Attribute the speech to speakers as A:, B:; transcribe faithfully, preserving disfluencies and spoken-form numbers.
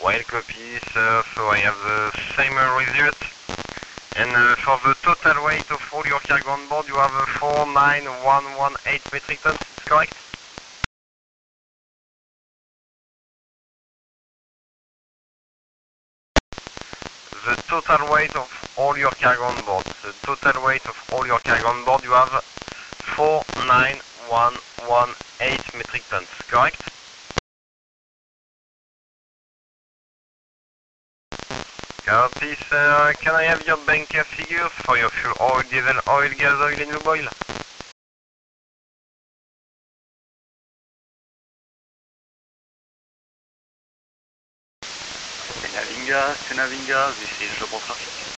A: Well, copy, sir, so I have the same uh, result. And uh, for the total weight of all your cargo on board, you have uh, four nine one one eight metric tons, is correct? The total weight of all your cargo on board, the total weight of all your cargo on board, you have four nine one one eight metric tons, correct? Copy, sir. Can I have your bunker figures for your fuel oil, diesel oil, gas oil and lube oil?
B: Senavinga, Senavinga, this is Global Traffic.